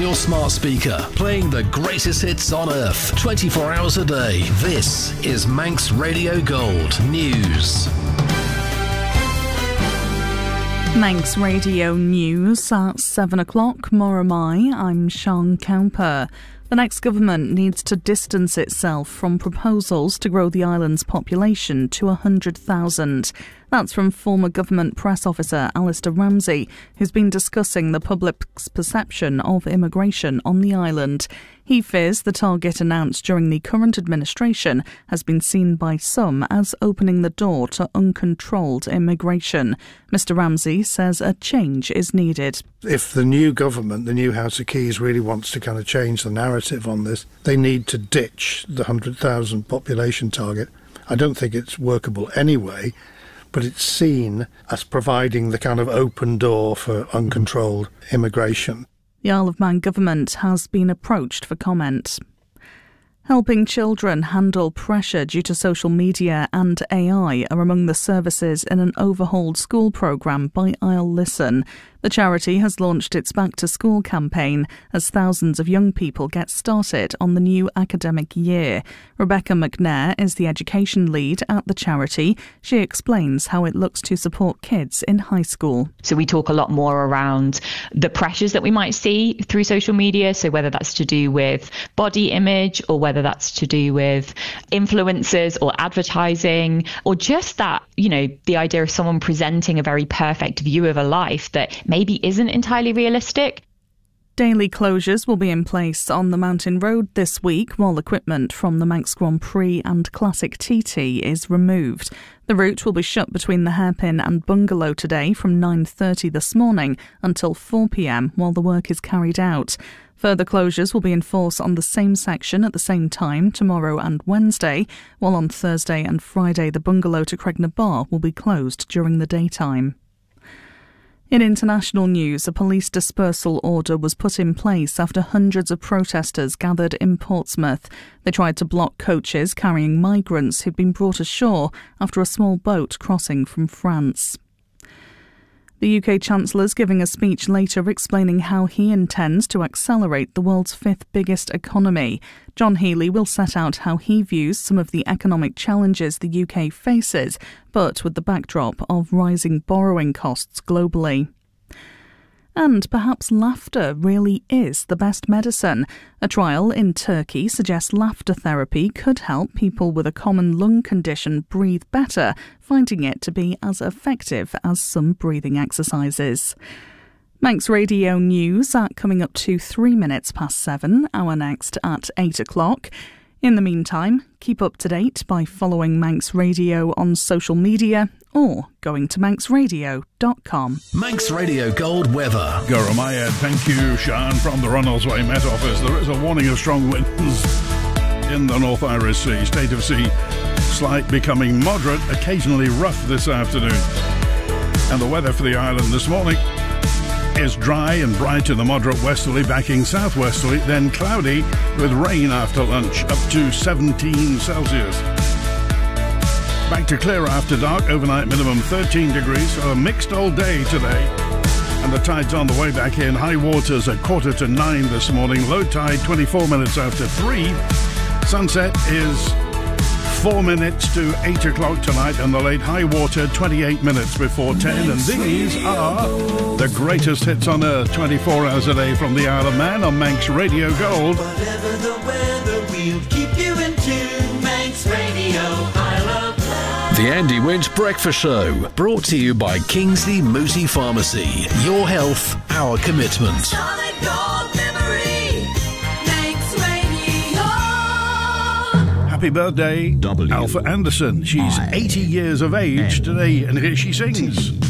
your smart speaker, playing the greatest hits on earth, 24 hours a day. This is Manx Radio Gold News. Manx Radio News at 7 o'clock. Moramai, I'm Sean Cowper. The next government needs to distance itself from proposals to grow the island's population to 100,000. That's from former government press officer Alistair Ramsey, who's been discussing the public's perception of immigration on the island. He fears the target announced during the current administration has been seen by some as opening the door to uncontrolled immigration. Mr Ramsey says a change is needed. If the new government, the new House of Keys, really wants to kind of change the narrative on this, they need to ditch the 100,000 population target. I don't think it's workable anyway, but it's seen as providing the kind of open door for uncontrolled immigration. The Isle of Man government has been approached for comment. Helping children handle pressure due to social media and AI are among the services in an overhauled school programme by Isle Listen. The charity has launched its Back to School campaign as thousands of young people get started on the new academic year. Rebecca McNair is the education lead at the charity. She explains how it looks to support kids in high school. So we talk a lot more around the pressures that we might see through social media. So whether that's to do with body image or whether that's to do with influencers or advertising or just that, the idea of someone presenting a very perfect view of a life that maybe isn't entirely realistic. Daily closures will be in place on the Mountain Road this week while equipment from the Manx Grand Prix and Classic TT is removed. The route will be shut between the Hairpin and Bungalow today from 9:30 this morning until 4 p.m. while the work is carried out. Further closures will be in force on the same section at the same time tomorrow and Wednesday, while on Thursday and Friday the Bungalow to Cregnabar will be closed during the daytime. In international news, a police dispersal order was put in place after hundreds of protesters gathered in Portsmouth. They tried to block coaches carrying migrants who'd been brought ashore after a small boat crossing from France. The UK Chancellor's giving a speech later explaining how he intends to accelerate the world's fifth biggest economy. John Healey will set out how he views some of the economic challenges the UK faces, but with the backdrop of rising borrowing costs globally. And perhaps laughter really is the best medicine. A trial in Turkey suggests laughter therapy could help people with a common lung condition breathe better, finding it to be as effective as some breathing exercises. Manx Radio News at coming up to 3 minutes past 7, our next at 8 o'clock. In the meantime, keep up to date by following Manx Radio on social media or going to manxradio.com. Manx Radio Gold weather. Goromaya, thank you, Sean, from the Ronaldsway Met Office. There is a warning of strong winds in the North Irish Sea. State of sea slight becoming moderate, occasionally rough this afternoon. And the weather for the island this morning is dry and bright in the moderate westerly, backing southwesterly, then cloudy with rain after lunch, up to 17 Celsius. Back to clear after dark, overnight minimum 13 degrees, so a mixed all day today. And the tide's on the way back in. High waters at 8:45 this morning, low tide 24 minutes after 3. Sunset is 4 minutes to 8 o'clock tonight, and the late high water 28 minutes before 10. And these are the greatest hits on earth, 24 hours a day from the Isle of Man on Manx Radio Gold. Whatever the weather, we'll keep you in tune. Manx Radio, Isle of Man. The Andy Winch Breakfast Show, brought to you by Kingsley Mooti Pharmacy. Your health, our commitment. Solid gold memory. Manx Radio. Happy birthday, Alpha Anderson. She's 80 years of age today, and here she sings.